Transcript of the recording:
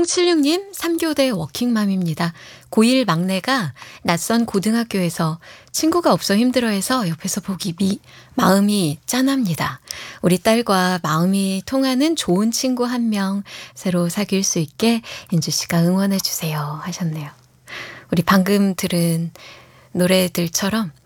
8076님 3교대 워킹맘입니다. 고1 막내가 낯선 고등학교에서 친구가 없어 힘들어해서 옆에서 보기 마음이 짠합니다. 우리 딸과 마음이 통하는 좋은 친구 한 명 새로 사귈 수 있게 인주 씨가 응원해 주세요 하셨네요. 우리 방금 들은 노래들처럼